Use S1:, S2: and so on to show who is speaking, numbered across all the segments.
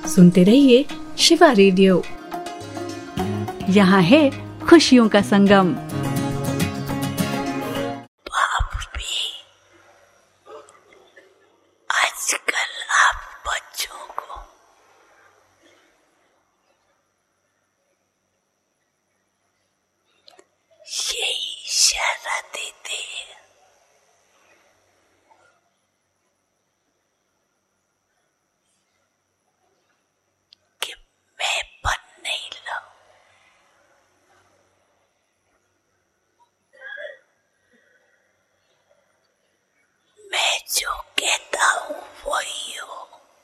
S1: सुनते रहिए शिवा रेडियो। यहाँ है खुशियों का संगम।
S2: बाप भी आजकल आप बच्चों को यही इशारा देते हैं कि मैं बन नहीं लाऊं, मैं जो कहता हूँ वही हो,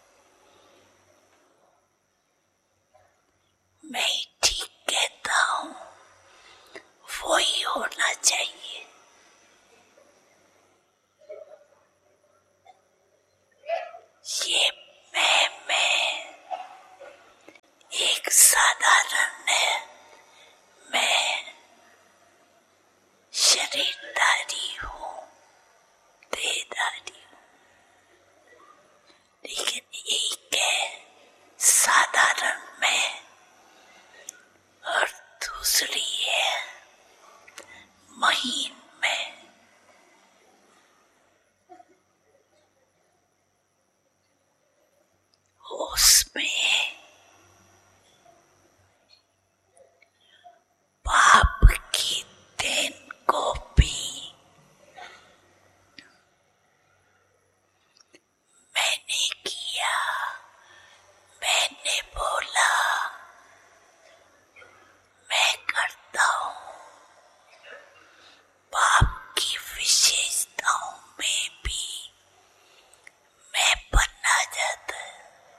S2: मैं ठीक कहता हूँ वही होना चाहिए। ये मैं एक साधारण है, मैं शरीरधारी हूँ, देहधारी हूँ, लेकिन एक है साधारण मैं और दूसरी है महीन में। उसमें बाप की देन को भी मैंने किया, मैंने बोला, मैं करता हूँ। बाप की विशेषताओं में भी मैं बनना जाता है।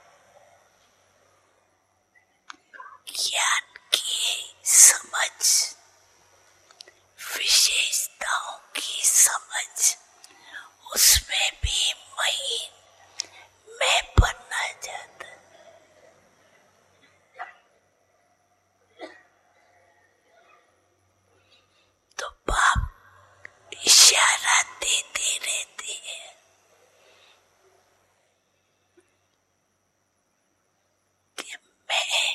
S2: ज्ञान की समझ, विशेषताओं की समझ, उसमें भी मैं बनना चाहता। तो बाप इशारा देते रहते हैं कि मैं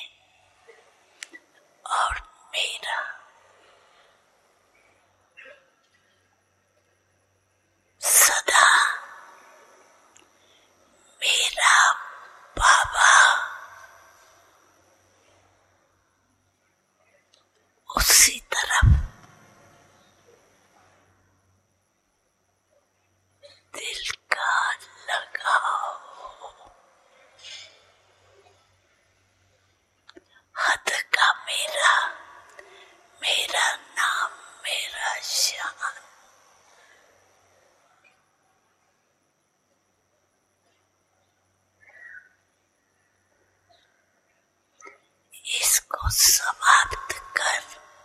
S2: और मेरा सदा मेरा बाबा उसी तरफ दिल का लगाओ, हद का मेरा नाम, मेरा शान। इसको समाप्त कर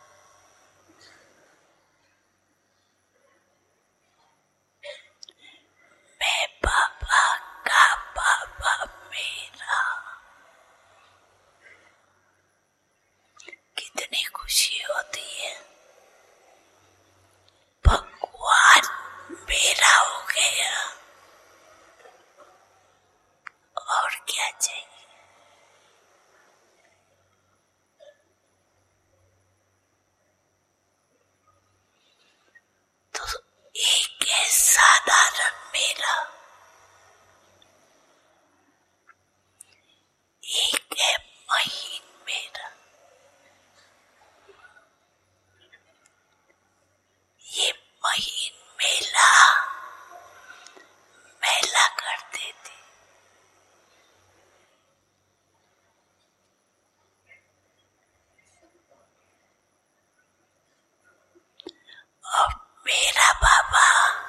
S2: मैं बाबा का बाबा मेरा। कितनी खुशी होती है, भगवान मेरा हो गया, और क्या चाहिए। तो एक है साधारण मेरा, एक है महीन मेरा। ये महीन मेला कर देती। और मेरा बाबा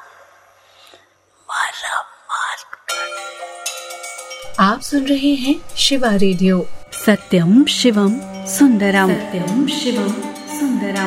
S2: मारा मार कर।
S1: आप सुन रहे हैं शिवा रेडियो। सत्यम शिवम सुंदरम, सत्यम शिवम सुंदरम।